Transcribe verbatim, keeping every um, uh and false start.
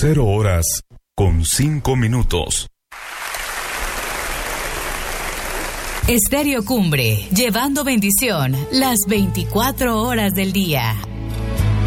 Cero horas con cinco minutos. Estéreo Cumbre, llevando bendición las veinticuatro horas del día.